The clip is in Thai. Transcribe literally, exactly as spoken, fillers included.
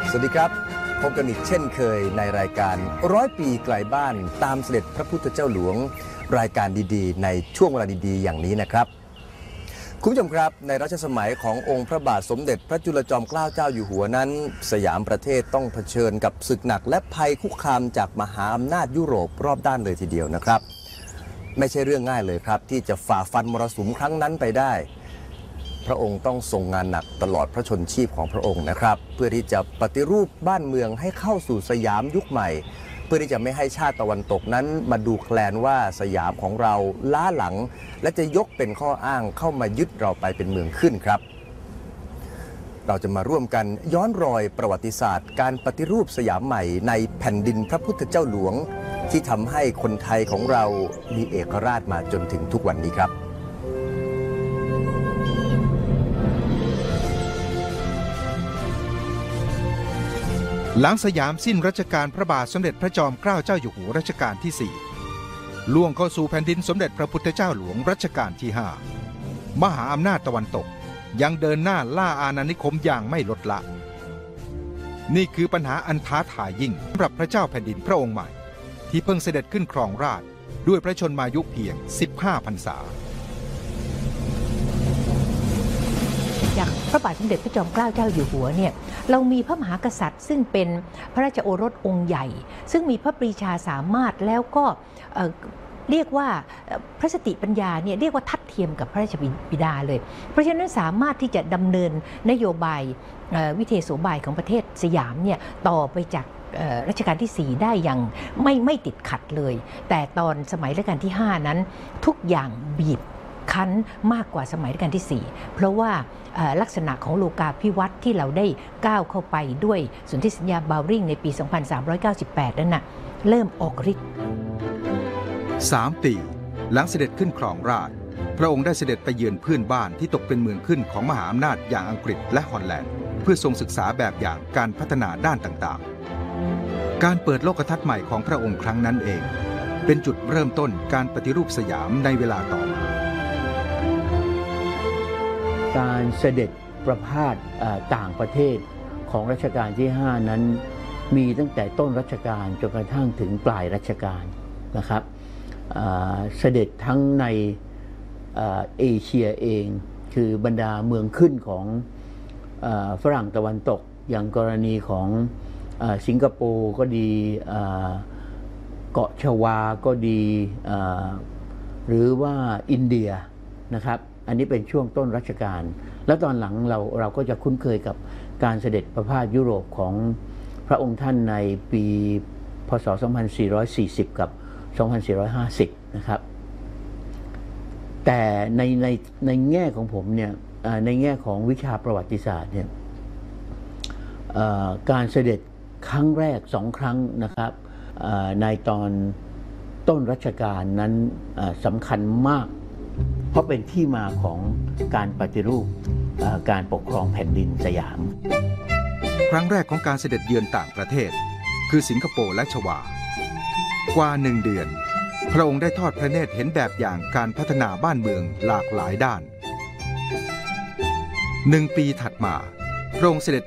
สวัสดีครับพบกันอีกเช่นเคยในรายการร้อยปีไกลบ้านตามเสด็จพระพุทธเจ้าหลวงรายการดีๆในช่วงเวลาดีๆอย่างนี้นะครับคุณผู้ชมครับในรัชสมัยขององค์พระบาทสมเด็จพระจุลจอมเกล้าเจ้าอยู่หัวนั้นสยามประเทศต้องเผชิญกับศึกหนักและภัยคุกคามจากมหาอำนาจยุโรปรอบด้านเลยทีเดียวนะครับไม่ใช่เรื่องง่ายเลยครับที่จะฝ่าฟันมรสุมครั้งนั้นไปได้พระองค์ต้องทรงงานหนักตลอดพระชนชีพของพระองค์นะครับเพื่อที่จะปฏิรูปบ้านเมืองให้เข้าสู่สยามยุคใหม่เพื่อที่จะไม่ให้ชาติตะวันตกนั้นมาดูแคลนว่าสยามของเราล้าหลังและจะยกเป็นข้ออ้างเข้ามายึดเราไปเป็นเมืองขึ้นครับเราจะมาร่วมกันย้อนรอยประวัติศาสตร์การปฏิรูปสยามใหม่ในแผ่นดินพระพุทธเจ้าหลวงที่ทำให้คนไทยของเรามีเอกราชมาจนถึงทุกวันนี้ครับหลังสยามสิ้นรัชกาลพระบาทสมเด็จพระจอมเกล้าเจ้าอยู่หัวรัชกาลที่สี่ล่วงเข้าสู่แผ่นดินสมเด็จพระพุทธเจ้าหลวงรัชกาลที่ห้ามหาอำนาจตะวันตกยังเดินหน้าล่าอาณานิคมอย่างไม่ลดละนี่คือปัญหาอันท้าทายยิ่งสำหรับพระเจ้าแผ่นดินพระองค์ใหม่ที่เพิ่งเสด็จขึ้นครองราชย์ด้วยพระชนมายุเพียงสิบห้าพรรษาอย่างพระบาทสมเด็จพระจอมเกล้าเจ้าอยู่หัวเนี่ยเรามีพระมหากษัตริย์ซึ่งเป็นพระราชโอรสองค์ใหญ่ซึ่งมีพระปรีชาสามารถแล้วก็เรียกว่าพระสติปัญญาเนี่ยเรียกว่าทัดเทียมกับพระราชบิดาเลยเพราะฉะนั้นสามารถที่จะดำเนินนโยบายวิเทโสบายของประเทศสยามเนี่ยต่อไปจากรัชกาลที่สี่ได้อย่างไม่ไม่ติดขัดเลยแต่ตอนสมัยรัชกาลที่ห้านั้นทุกอย่างบีบคั้นมากกว่าสมัยรัชกาลที่สี่เพราะว่าลักษณะของโลกาภิวัตน์ที่เราได้ก้าวเข้าไปด้วยสนธิสัญญาบาวริงในปี สองพันสามร้อยเก้าสิบแปด นั้นน่ะเริ่มออกฤทธิ์สามปีหลังเสด็จขึ้นครองราชย์พระองค์ได้เสด็จไปเยือนเพื่อนบ้านที่ตกเป็นเมืองขึ้นของมหาอำนาจอย่างอังกฤษและฮอลแลนด์เพื่อทรงศึกษาแบบอย่างการพัฒนาด้านต่างๆการเปิดโลกทัศน์ใหม่ของพระองค์ครั้งนั้นเองเป็นจุดเริ่มต้นการปฏิรูปสยามในเวลาต่อมาการเสด็จประพาสต่างประเทศของรัชกาลที่ห้านั้นมีตั้งแต่ต้นรัชกาลจนกระทั่งถึงปลายรัชกาลนะครับเสด็จทั้งในเอเชียเองคือบรรดาเมืองขึ้นของฝรั่งตะวันตกอย่างกรณีของสิงคโปร์ก็ดีเกาะชวาก็ดีหรือว่าอินเดียนะครับอันนี้เป็นช่วงต้นรัชกาลแล้วตอนหลังเราเราก็จะคุ้นเคยกับการเสด็จประพาสยุโรปของพระองค์ท่านในปีพ.ศ. สองพันสี่ร้อยสี่สิบกับสองพันสี่ร้อยห้าสิบนะครับแต่ในในในแง่ของผมเนี่ยในแง่ของวิชาประวัติศาสตร์เนี่ยการเสด็จครั้งแรกสองครั้งนะครับในตอนต้นรัชกาลนั้นสำคัญมากเพราะเป็นที่มาของการปฏิรูปการปกครองแผ่นดินสยามครั้งแรกของการเสด็จเยือนต่างประเทศคือสิงคโปร์และชวากว่าหนึ่งเดือนพระองค์ได้ทอดพระเนตรเห็นแบบอย่างการพัฒนาบ้านเมืองหลากหลายด้านหนึ่งปีถัดมาพระองค์เสด็จ